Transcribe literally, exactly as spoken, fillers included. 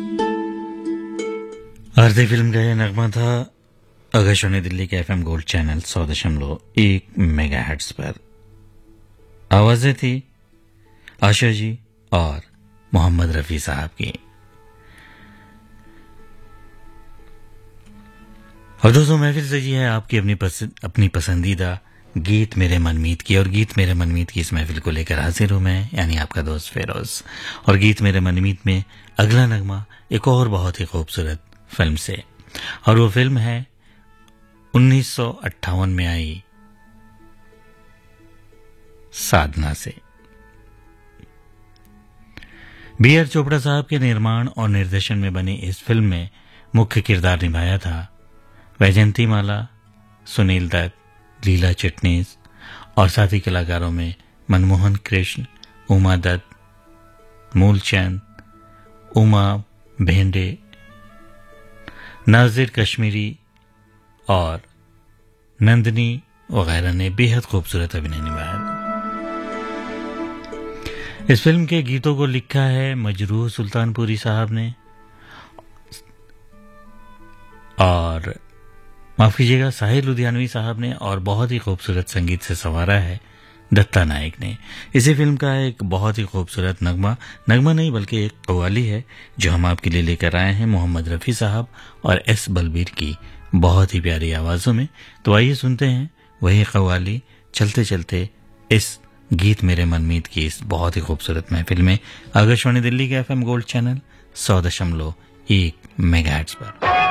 आरती film का यह नगमा था आकाशवाणी दिल्ली के एफएम गोल्ड चैनल सौ दशमलव एक मेगा हर्ट्ज पर। आवाजें थी आशा जी और मोहम्मद रफी साहब की। और दोस्तों, महफिल सजी है आपकी अपनी पसंद, अपनी पसंदीदा गीत मेरे मनमीत की। और गीत मेरे मनमीत की इस महफिल को लेकर हाजिर हूं मैं, यानी आपका दोस्त फेरोज। और गीत मेरे मनमीत में अगला नगमा एक और बहुत ही खूबसूरत फिल्म से, और वो फिल्म है उन्नीस सौ अट्ठावन में आई साधना से। बी आर चोपड़ा साहब के निर्माण और निर्देशन में बनी इस फिल्म में मुख्य किरदार निभाया था वैजयंती माला, सुनील दत्त, लीला चिटनीस और साथी कलाकारों में मनमोहन कृष्ण, उमा दत्त, मूलचंद, उमा भेंडे, नाजिर कश्मीरी और नंदनी वगैरह ने बेहद खूबसूरत अभिनय निभाया। इस फिल्म के गीतों को लिखा है मजरूह सुल्तानपुरी साहब ने, और माफ कीजिएगा साहिर लुधियानवी साहब ने, और बहुत ही खूबसूरत संगीत से संवारा है दत्ता नायक ने। इसी फिल्म का एक बहुत ही खूबसूरत नगमा नगमा नहीं बल्कि एक कव्वाली है जो हम आपके लिए लेकर आए हैं मोहम्मद रफी साहब और एस बलबीर की बहुत ही प्यारी आवाजों में। तो आइए सुनते हैं वही कव्वाली चलते चलते इस गीत मेरे मनमीत की इस बहुत ही खूबसूरत महफिल में आकाशवाणी दिल्ली के एफएम गोल्ड चैनल सौ दशमलव एक मेगाहर्ट्ज पर।